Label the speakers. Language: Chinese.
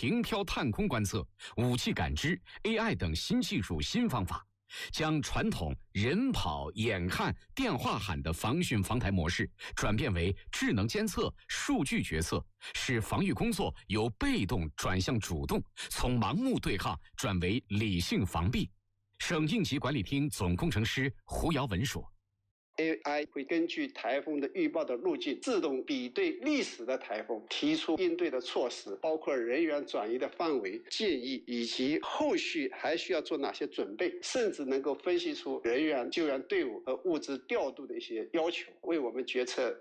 Speaker 1: 平飘探空观测、武器感知、AI 等新技术新方法，将传统人跑、眼看、电话喊的防汛防台模式转变为智能监测、数据决策，使防御工作由被动转向主动，从盲目对抗转为理性防避。省应急管理厅总工程师胡尧文说。
Speaker 2: AI 会根据台风的预报的路径，自动比对历史的台风，提出应对的措施，包括人员转移的范围、建议，以及后续还需要做哪些准备，甚至能够分析出人员、救援队伍和物资调度的一些要求，为我们决策